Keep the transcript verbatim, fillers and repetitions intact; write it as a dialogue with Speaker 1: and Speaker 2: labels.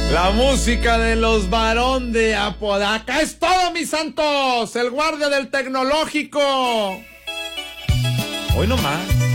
Speaker 1: La música de los Barón de Apodaca. Es todo, mis santos. El guardia del tecnológico. Hoy no más.